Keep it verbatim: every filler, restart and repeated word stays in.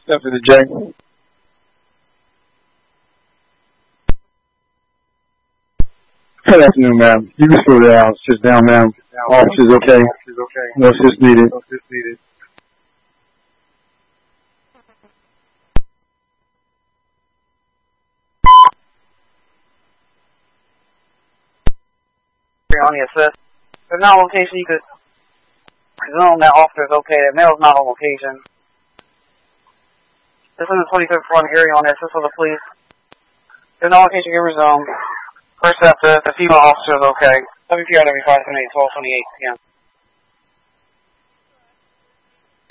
Step to the J. Good afternoon, ma'am. You can slow down. Sit down, ma'am. Officer's okay. No assist needed. On the assist. There's not a location you could presume that officer's okay. That male's not on location. This is the twenty-fifth front area on the assist of the police. There's no location you can resume. First step, the, the female officer is okay. W P R W five seven eight, twelve twenty-eight p m